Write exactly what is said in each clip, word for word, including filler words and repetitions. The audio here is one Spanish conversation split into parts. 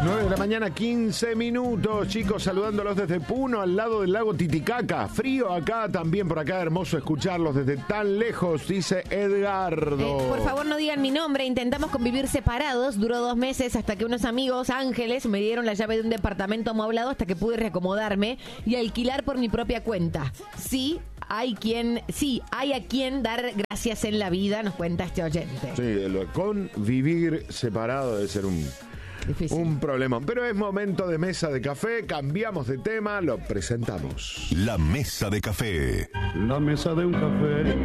nueve de la mañana, quince minutos, chicos, saludándolos desde Puno, al lado del lago Titicaca. Frío acá, también por acá, hermoso escucharlos desde tan lejos, dice Edgardo. Eh, por favor, no digan mi nombre, intentamos convivir separados, duró dos meses hasta que unos amigos ángeles me dieron la llave de un departamento amueblado hasta que pude reacomodarme y alquilar por mi propia cuenta. Sí, hay quien, sí, hay a quien dar gracias en la vida, nos cuenta este oyente. Sí, lo, convivir separado debe ser un... Difícil. Un problema, pero es momento de mesa de café, cambiamos de tema, lo presentamos. La mesa de café. La mesa de un café.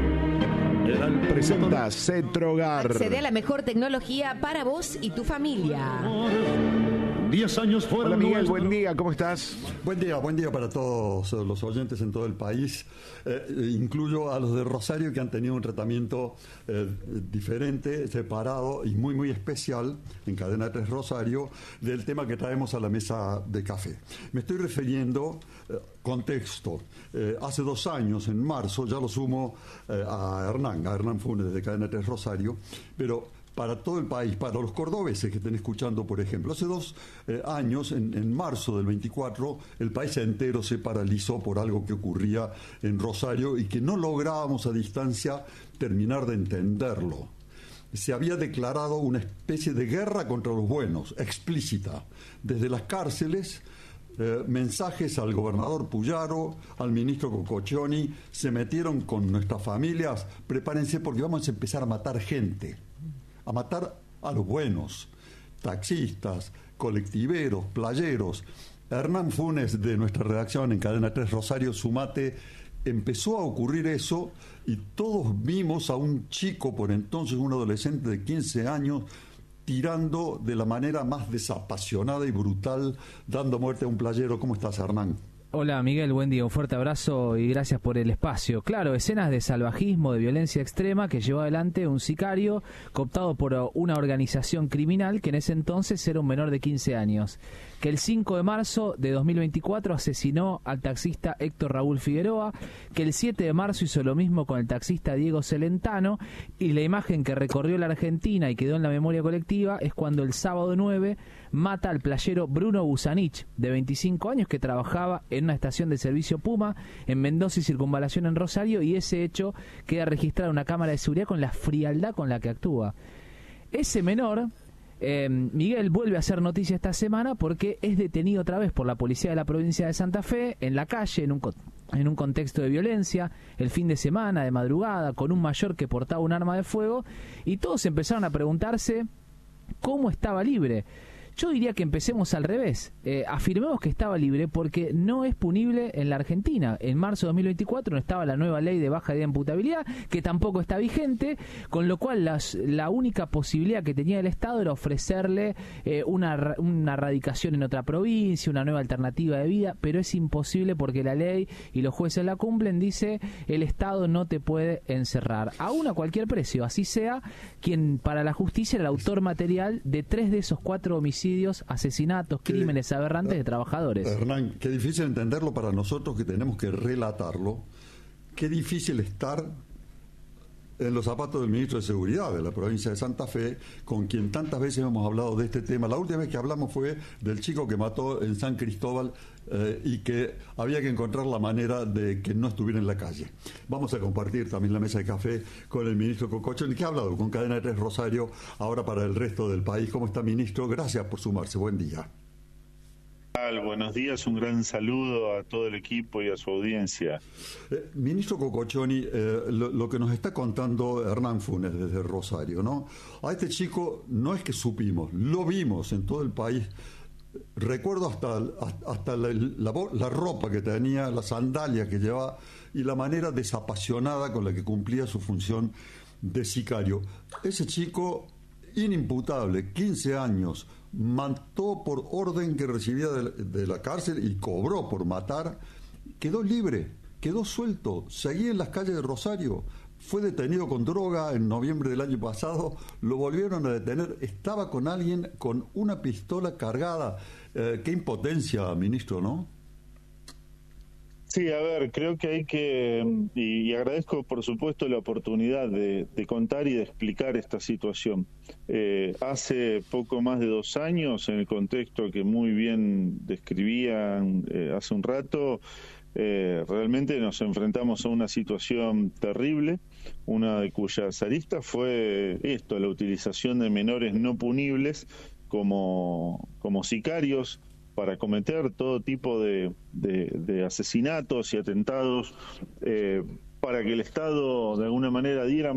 Presenta Cetrogar. Accede a la mejor tecnología para vos y tu familia. Diez años fueron. Hola Miguel, nuestro. buen día, ¿cómo estás? Buen día, buen día para todos los oyentes en todo el país. Eh, incluyo a los de Rosario que han tenido un tratamiento eh, diferente, separado y muy, muy especial en Cadena tres Rosario del tema que traemos a la mesa de café. Me estoy refiriendo, eh, contexto, eh, hace dos años, en marzo, ya lo sumo eh, a Hernán, a Hernán Funes de Cadena tres Rosario, pero... para todo el país, para los cordobeses que estén escuchando, por ejemplo. Hace dos eh, años, en, en marzo del veinticuatro, el país entero se paralizó por algo que ocurría en Rosario y que no lográbamos a distancia terminar de entenderlo. Se había declarado una especie de guerra contra los buenos, explícita, desde las cárceles. Eh, mensajes al gobernador Puyaro, al ministro Cococcioni, se metieron con nuestras familias, prepárense porque vamos a empezar a matar gente. A matar a los buenos, taxistas, colectiveros, playeros. Hernán Funes, de nuestra redacción en Cadena tres Rosario, Sumate, empezó a ocurrir eso y todos vimos a un chico, por entonces un adolescente de quince años, tirando de la manera más desapasionada y brutal, dando muerte a un playero. ¿Cómo estás, Hernán? Hola Miguel, buen día, un fuerte abrazo y gracias por el espacio. Claro, escenas de salvajismo, de violencia extrema que llevó adelante un sicario cooptado por una organización criminal que en ese entonces era un menor de quince años, que el cinco de marzo de dos mil veinticuatro asesinó al taxista Héctor Raúl Figueroa, que el siete de marzo hizo lo mismo con el taxista Diego Celentano, y la imagen que recorrió la Argentina y quedó en la memoria colectiva es cuando el sábado nueve mata al playero Bruno Busanich, de veinticinco años, que trabajaba en una estación de servicio Puma en Mendoza y Circunvalación en Rosario, y ese hecho queda registrado en una cámara de seguridad con la frialdad con la que actúa. Ese menor, eh, Miguel, vuelve a hacer noticia esta semana porque es detenido otra vez por la policía de la provincia de Santa Fe, en la calle, en un, en un contexto de violencia, el fin de semana, de madrugada, con un mayor que portaba un arma de fuego, y todos empezaron a preguntarse cómo estaba libre. Yo diría que empecemos al revés. Eh, afirmemos que estaba libre porque no es punible en la Argentina. En marzo de dos mil veinticuatro no estaba la nueva ley de baja de imputabilidad, que tampoco está vigente, con lo cual las, la única posibilidad que tenía el Estado era ofrecerle eh, una, una radicación en otra provincia, una nueva alternativa de vida, pero es imposible porque la ley y los jueces la cumplen. Dice, el Estado no te puede encerrar, aún a cualquier precio, así sea quien para la justicia era el autor material de tres de esos cuatro homicidios, asesinatos, crímenes qué, aberrantes de trabajadores. Hernán, qué difícil entenderlo para nosotros que tenemos que relatarlo. Qué difícil estar en los zapatos del ministro de Seguridad de la provincia de Santa Fe, con quien tantas veces hemos hablado de este tema. La última vez que hablamos fue del chico que mató en San Cristóbal eh, y que había que encontrar la manera de que no estuviera en la calle. Vamos a compartir también la mesa de café con el ministro Cococcioni, que ha hablado con Cadena tres Rosario, ahora para el resto del país. ¿Cómo está, ministro? Gracias por sumarse. Buen día. Buenos días, un gran saludo a todo el equipo y a su audiencia. Eh, ministro Cococcioni, eh, lo, lo que nos está contando Hernán Funes desde Rosario, ¿no? A este chico no es que supimos, lo vimos en todo el país. Recuerdo hasta, hasta la, la, la ropa que tenía, las sandalias que llevaba y la manera desapasionada con la que cumplía su función de sicario. Ese chico inimputable, quince años, mató por orden que recibía de, de la cárcel y cobró por matar, quedó libre, quedó suelto, seguía en las calles de Rosario, fue detenido con droga en noviembre del año pasado, lo volvieron a detener, estaba con alguien con una pistola cargada. Eh, qué impotencia, ministro, ¿no? Sí, a ver, creo que hay que, y, y agradezco por supuesto la oportunidad de, de contar y de explicar esta situación. Eh, hace poco más de dos años, en el contexto que muy bien describían eh, hace un rato, eh, realmente nos enfrentamos a una situación terrible, una de cuyas aristas fue esto, la utilización de menores no punibles como, como sicarios, para cometer todo tipo de, de, de asesinatos y atentados, eh, para que el Estado de alguna manera diera